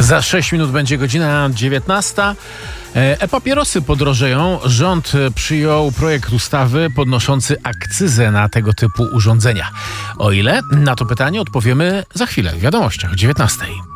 Za 6 minut będzie godzina 19. E-papierosy podrożeją. Rząd przyjął projekt ustawy podnoszący akcyzę na tego typu urządzenia. O ile? Na to pytanie odpowiemy za chwilę w wiadomościach o 19.